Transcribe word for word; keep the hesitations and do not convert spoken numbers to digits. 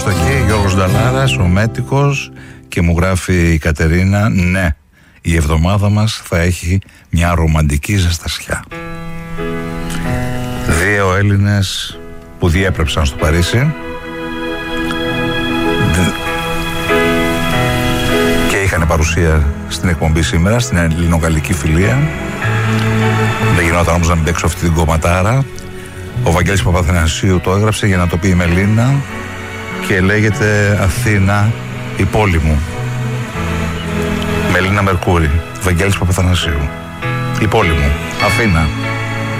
στο εκεί, Γιώργος Νταλάρας, ο Μέτικος, και μου γράφει η Κατερίνα, ναι, η εβδομάδα μας θα έχει μια ρομαντική ζεστασιά. Δύο Έλληνες που διέπρεψαν στο Παρίσι και είχαν παρουσία στην εκπομπή σήμερα, στην ελληνογαλλική φιλία. Δεν γινόταν όμως να μην παίξω αυτή την κομματάρα. Ο Βαγγέλης Παπαθανασίου το έγραψε για να το πει η Μελίνα και λέγεται Αθήνα, η πόλη μου. Μελίνα Μερκούρη, Βαγγέλης Παπαθανασίου. Η πόλη μου, Αθήνα.